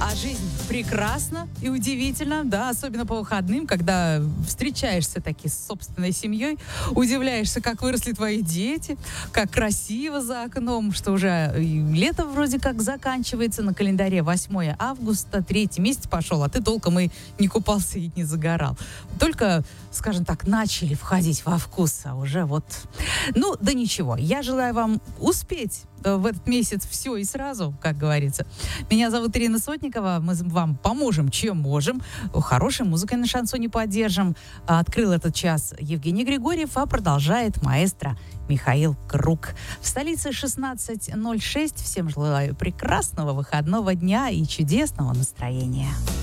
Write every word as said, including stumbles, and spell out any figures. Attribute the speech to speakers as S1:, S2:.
S1: А жизнь прекрасна и удивительна, да, особенно по выходным, когда встречаешься таки с собственной семьей, удивляешься, как выросли твои дети, как красиво за окном, что уже лето вроде как заканчивается, на календаре восьмое августа, третий месяц пошел, а ты толком и не купался и не загорал. Только, скажем так, начали входить во вкус, а уже вот... Ну, да ничего, я желаю вам успеть в этот месяц все и сразу, как говорится. Меня зовут Ирина Сотникова. Мы вам поможем, чем можем. Хорошей музыкой на шансоне поддержим. Открыл этот час Евгений Григорьев, а продолжает маэстро Михаил Круг. В столице шестнадцать ноль шесть. Всем желаю прекрасного выходного дня и чудесного настроения.